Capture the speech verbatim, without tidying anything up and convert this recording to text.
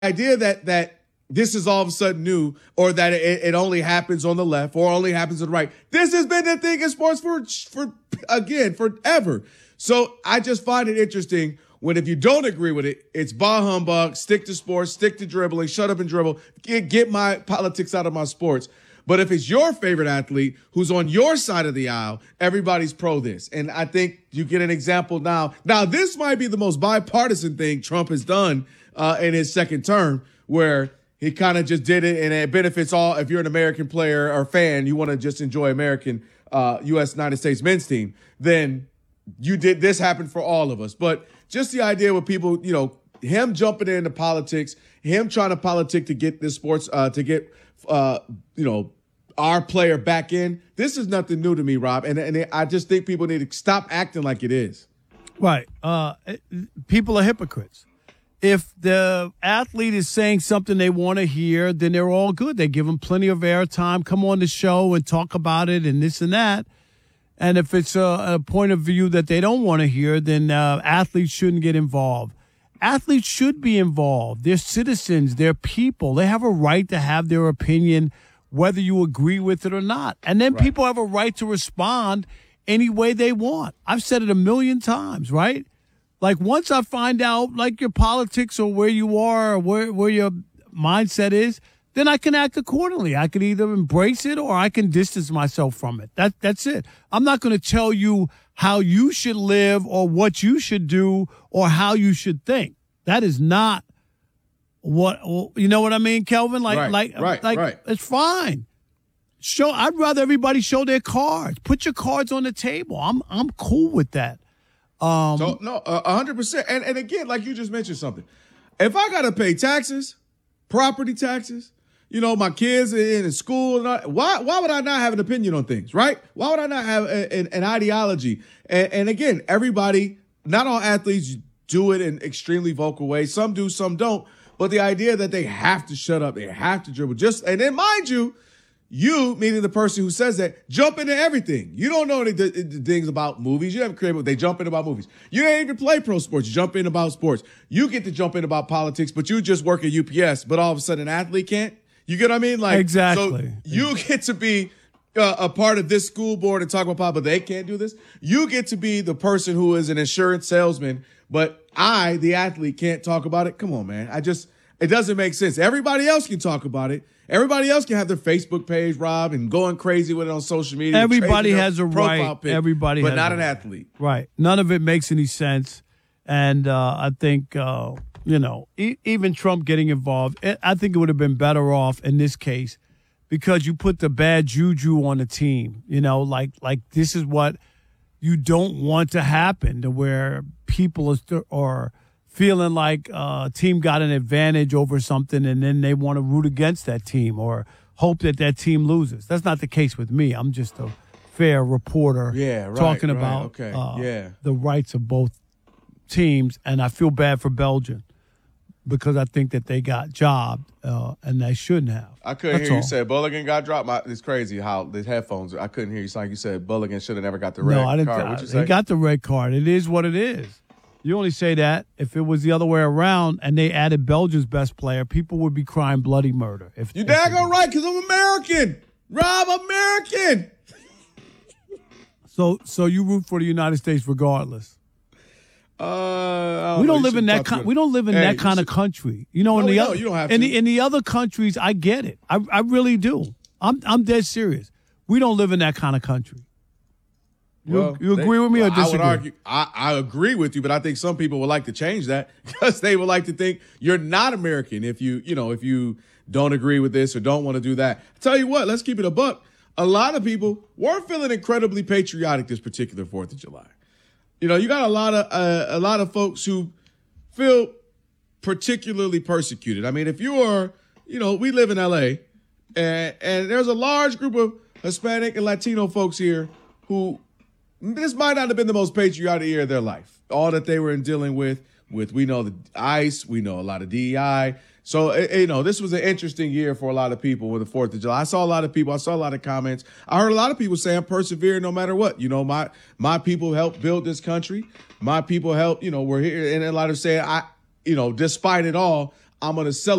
idea that that this is all of a sudden new, or that it, it only happens on the left or only happens on the right. This has been the thing in sports for, for again, forever. So I just find it interesting when, if you don't agree with it, it's bah humbug, stick to sports, stick to dribbling, shut up and dribble, get, get my politics out of my sports. But if it's your favorite athlete who's on your side of the aisle, everybody's pro this. And I think you get an example now. Now, this might be the most bipartisan thing Trump has done uh, in his second term, where he kind of just did it, and it benefits all. If you're an American player or fan, you want to just enjoy American uh, U S United States men's team, then you did this happen for all of us. But just the idea with people, you know, him jumping into politics, him trying to politic to get this sports, uh, to get, uh, you know, our player back in. This is nothing new to me, Rob. And, and I just think people need to stop acting like it is. Right. Uh, people are hypocrites. If the athlete is saying something they want to hear, then they're all good. They give them plenty of airtime, come on the show and talk about it and this and that. And if it's a, a point of view that they don't want to hear, then uh, athletes shouldn't get involved. Athletes should be involved. They're citizens. They're people. They have a right to have their opinion, whether you agree with it or not. And then right. people have a right to respond any way they want. I've said it a million times, right? Like, once I find out, like, your politics or where you are or where, where your mindset is, then I can act accordingly. I can either embrace it or I can distance myself from it. That That's it. I'm not going to tell you how you should live or what you should do or how you should think. That is not what, you know what I mean, Kelvin? Like, right, like, right, like, right. It's fine. Show. I'd rather everybody show their cards. Put your cards on the table. I'm, I'm cool with that. Um, so, no, a hundred percent. And and again, like you just mentioned something. If I got to pay taxes, property taxes, you know, my kids in, in school, and all, why why would I not have an opinion on things, right? Why would I not have a, an, an ideology? And, and again, everybody, not all athletes do it in extremely vocal ways. Some do, some don't. But the idea that they have to shut up, they have to dribble, just, and then mind you, you, meaning the person who says that, jump into everything. You don't know any th- th- things about movies. You haven't created, but they jump in about movies. You didn't even play pro sports. You jump in about sports. You get to jump in about politics, but you just work at U P S. But all of a sudden, an athlete can't. You get what I mean? Like, exactly. So you get to be uh, a part of this school board and talk about politics, but they can't do this. You get to be the person who is an insurance salesman, but I, the athlete, can't talk about it. Come on, man. I just, it doesn't make sense. Everybody else can talk about it. Everybody else can have their Facebook page, Rob, and going crazy with it on social media. Everybody has a right. Pic, Everybody, but has not a an right. athlete. Right. None of it makes any sense. And uh, I think, uh, you know, e- even Trump getting involved, it, I think it would have been better off in this case because you put the bad juju on the team. You know, like like this is what you don't want to happen, to where people are, st- are feeling like a team got an advantage over something and then they want to root against that team or hope that that team loses. That's not the case with me. I'm just a fair reporter yeah, right, talking right, about okay. uh, yeah. the rights of both teams. And I feel bad for Belgium because I think that they got jobbed uh, and they shouldn't have. I couldn't That's hear all. you say Bulligan got dropped. My, it's crazy how the headphones, I couldn't hear you saying you said Bulligan should have never got the red no, I didn't card. th- What'd you He say? got the red card. It is what it is. You only say that if it was the other way around and they added Belgium's best player, people would be crying bloody murder. If You if daggone right, because I'm American. Rob, American. So, so you root for the United States regardless. Uh, we don't know, live in that. Con- we don't live in hey, that kind should, of country. You know, no, in the no, other, you don't have in to. the in the other countries, I get it. I I really do. I'm I'm dead serious. We don't live in that kind of country. You, well, you agree they, with me or well, disagree? I would argue. I, I agree with you, but I think some people would like to change that because they would like to think you're not American if you you know if you don't agree with this or don't want to do that. I tell you what, let's keep it a buck. A lot of people were feeling incredibly patriotic this particular Fourth of July. You know, you got a lot of uh, a lot of folks who feel particularly persecuted. I mean, if you are, you know, we live in L A, and, and there's a large group of Hispanic and Latino folks here who this might not have been the most patriotic year of their life. All that they were dealing with, with we know the ICE, we know a lot of D E I. So, you know, this was an interesting year for a lot of people with the Fourth of July. I saw a lot of people. I saw a lot of comments. I heard a lot of people saying persevere no matter what. You know, my my people helped build this country. My people helped, you know, we're here. And a lot of saying, I, you know, despite it all, I'm going to celebrate.